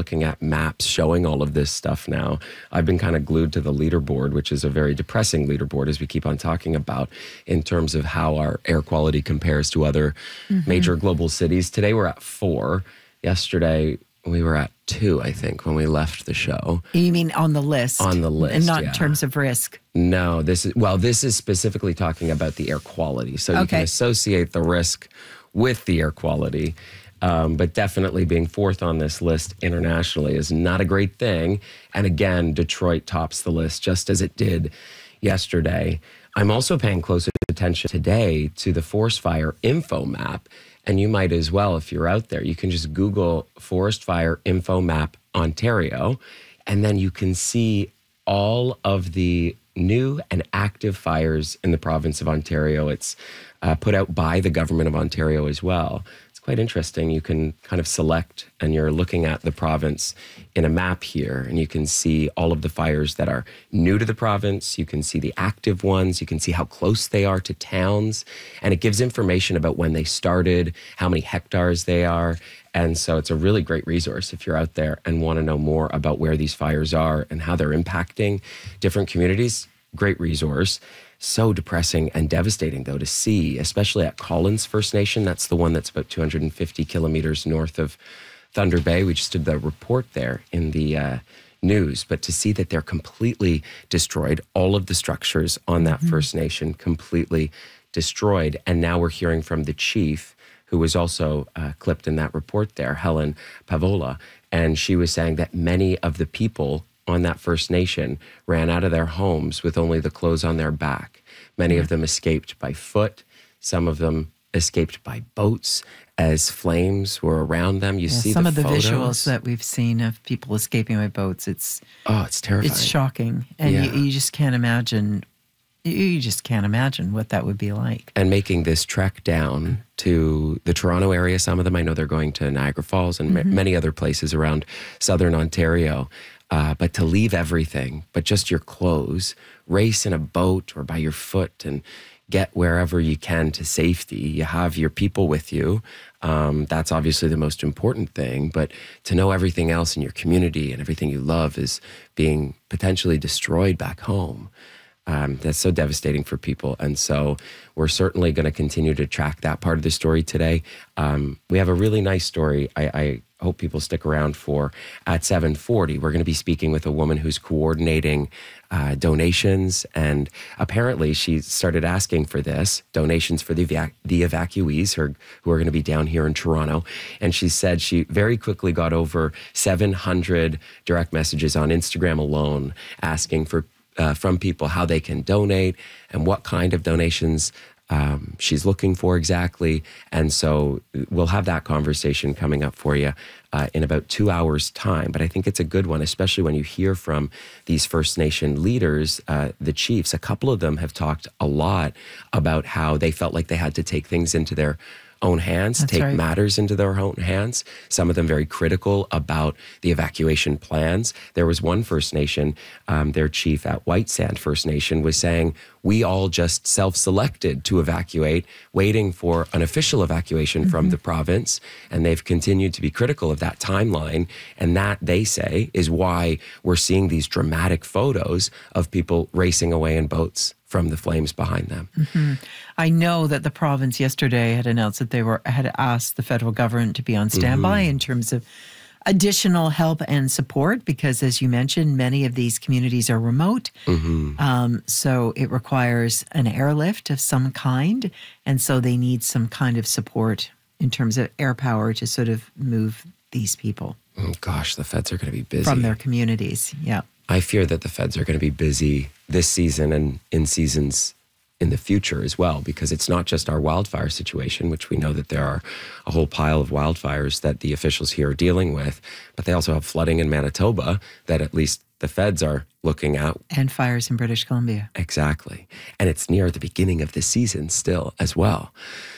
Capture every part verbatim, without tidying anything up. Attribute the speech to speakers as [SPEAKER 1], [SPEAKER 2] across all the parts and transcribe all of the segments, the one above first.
[SPEAKER 1] looking at maps showing all of this stuff now. I've been kind of glued to the leaderboard, which is a very depressing leaderboard, as we keep on talking about, in terms of how our air quality compares to other mm-hmm. major global cities. Today we're at four. Yesterday we were at two, I think, when we left the show.
[SPEAKER 2] You mean on the list?
[SPEAKER 1] On the list,
[SPEAKER 2] and not
[SPEAKER 1] yeah.
[SPEAKER 2] in terms of risk.
[SPEAKER 1] No, this is well. This is specifically talking about the air quality, so you
[SPEAKER 2] okay.
[SPEAKER 1] can associate the risk with the air quality. Um, but definitely being fourth on this list internationally is not a great thing. And again, Detroit tops the list just as it did yesterday. I'm also paying close attention today to the forest fire info map. And you might as well, if you're out there, you can just Google forest fire info map Ontario, and then you can see all of the new and active fires in the province of Ontario. It's uh, put out by the government of Ontario as well. Quite interesting. You can kind of select, and you're looking at the province in a map here, and you can see all of the fires that are new to the province. You can see the active ones. You can see how close they are to towns, and it gives information about when they started, how many hectares they are. And so it's a really great resource if you're out there and want to know more about where these fires are and how they're impacting different communities. Great resource. So depressing and devastating, though, to see, especially at Collins First Nation. That's the one that's about two hundred fifty kilometers north of Thunder Bay. We just did the report there in the uh, news. But to see that they're completely destroyed, all of the structures on that mm-hmm. First Nation completely destroyed. And now we're hearing from the chief, who was also uh, clipped in that report there, Helen Pavola. And she was saying that many of the people on that First Nation ran out of their homes with only the clothes on their back. Many mm-hmm. of them escaped by foot. Some of them escaped by boats as flames were around them. You
[SPEAKER 2] yeah,
[SPEAKER 1] see
[SPEAKER 2] some
[SPEAKER 1] the
[SPEAKER 2] of the
[SPEAKER 1] photos.
[SPEAKER 2] visuals that we've seen of people escaping by boats. It's
[SPEAKER 1] oh, it's terrifying.
[SPEAKER 2] It's shocking, and
[SPEAKER 1] yeah.
[SPEAKER 2] you, you just can't imagine. You just can't imagine what that would be like.
[SPEAKER 1] And making this trek down to the Toronto area. Some of them, I know they're going to Niagara Falls and mm-hmm. ma- many other places around southern Ontario. Uh, but to leave everything, but just your clothes, race in a boat or by your foot and get wherever you can to safety. You have your people with you. Um, that's obviously the most important thing. But to know everything else in your community and everything you love is being potentially destroyed back home. Um, that's so devastating for people. And so we're certainly going to continue to track that part of the story today. Um, we have a really nice story. I, I hope people stick around for at seven forty. We're going to be speaking with a woman who's coordinating uh, donations. And apparently she started asking for this, donations for the, evac- the evacuees her, who are going to be down here in Toronto. And she said she very quickly got over seven hundred direct messages on Instagram alone asking for Uh, from people how they can donate and what kind of donations um, she's looking for exactly. And so we'll have that conversation coming up for you uh, in about two hours' time. But I think it's a good one, especially when you hear from these First Nation leaders, uh, the chiefs. A couple of them have talked a lot about how they felt like they had to take things into their own hands,
[SPEAKER 2] That's
[SPEAKER 1] take
[SPEAKER 2] right.
[SPEAKER 1] matters into their own hands. Some of them very critical about the evacuation plans. There was one First Nation, um, their chief at White Sand First Nation was saying, we all just self-selected to evacuate, waiting for an official evacuation mm-hmm. from the province. And they've continued to be critical of that timeline. And that, they say, is why we're seeing these dramatic photos of people racing away in boats from the flames behind them.
[SPEAKER 2] Mm-hmm. I know that the province yesterday had announced that they were had asked the federal government to be on standby mm-hmm. in terms of additional help and support, because as you mentioned, many of these communities are remote. Mm-hmm. Um, so it requires an airlift of some kind. And so they need some kind of support in terms of air power to sort of move these people.
[SPEAKER 1] Oh gosh, the feds are going to be busy.
[SPEAKER 2] From their communities, yeah.
[SPEAKER 1] I fear that the feds are going to be busy this season and in seasons in the future as well, because it's not just our wildfire situation, which we know that there are a whole pile of wildfires that the officials here are dealing with, but they also have flooding in Manitoba that at least the feds are looking at.
[SPEAKER 2] And fires in British Columbia.
[SPEAKER 1] Exactly. And it's near the beginning of the season still as well.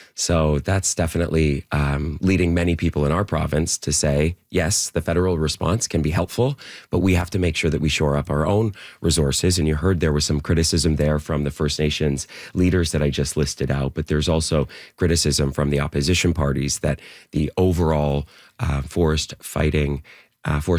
[SPEAKER 1] So that's definitely um, leading many people in our province to say, yes, the federal response can be helpful, but we have to make sure that we shore up our own resources. And you heard there was some criticism there from the First Nations leaders that I just listed out, but there's also criticism from the opposition parties that the overall uh, forest fighting, uh, forest